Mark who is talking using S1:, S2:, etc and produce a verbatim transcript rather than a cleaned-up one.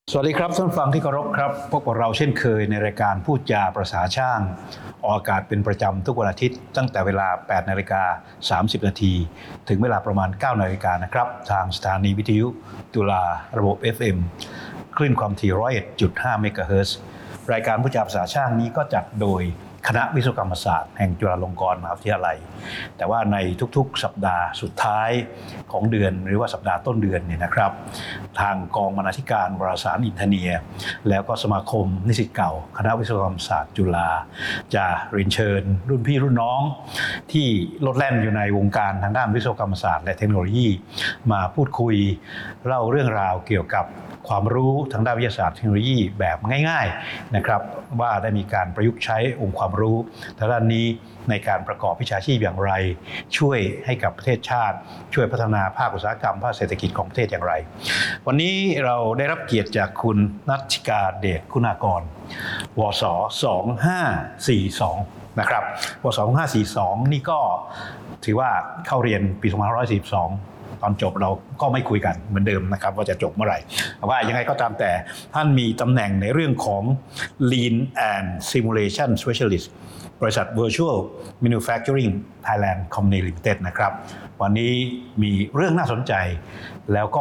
S1: สวัสดีครับท่านฟังที่เคารพครับพบกับเราเช่นเคยในรายการพูดจาประสาช่างออกอากาศเป็นประจำทุกวันอาทิตย์ตั้งแต่เวลา แปดนาฬิกาสามสิบนาทีถึงเวลาประมาณ เก้านาฬิกานะครับทางสถานีวิทยุจุฬาระบบ เอฟ เอ็ม คลื่นความถี่ หนึ่งร้อยเอ็ดจุดห้า เมกะเฮิรตซ์รายการพูดจาประสาช่างนี้ก็จัดโดยคณะวิศวกรรมศาสตร์แห่งจุฬาลงกรณ์มหาวิทยาลัยแต่ว่าในทุกๆสัปดาห์สุดท้ายของเดือนหรือว่าสัปดาห์ต้นเดือนเนี่ยนะครับทางกองบรรณาธิการวารสารอินเทอร์เนียแล้วก็สมาคมนิสิตเก่าคณะวิศวกรรมศาสตร์จุฬาจะเรียนเชิญรุ่นพี่รุ่นน้องที่โลดแล่นอยู่ในวงการทางด้านวิศวกรรมศาสตร์และเทคโนโลยีมาพูดคุยเล่าเรื่องราวเกี่ยวกับความรู้ทางด้านวิทยาศาสตร์เทคโนโลยีแบบง่ายๆนะครับว่าได้มีการประยุกต์ใช้องค์ความรู้ทางด้านนี้ในการประกอบวิชาชีพอย่างไรช่วยให้กับประเทศชาติช่วยพัฒนาภาคอุตสาหกรรมภาคเศรษฐกิจของประเทศอย่างไรวันนี้เราได้รับเกียรติจากคุณณัฐิกาเดชคุณากรวสสองห้าสี่สองนะครับวสสองห้าสี่สองนี่ก็ถือว่าเข้าเรียนปีสองพันห้าร้อยสี่สิบสองตอนจบเราก็ไม่คุยกันเหมือนเดิมนะครับว่าจะจบเมื่อไหร่แต่ว่ายังไงก็ตามแต่ท่านมีตำแหน่งในเรื่องของ Lean and Simulation Specialist บริษัท Virtual Manufacturing Thailand Company Limited นะครับวันนี้มีเรื่องน่าสนใจแล้วก็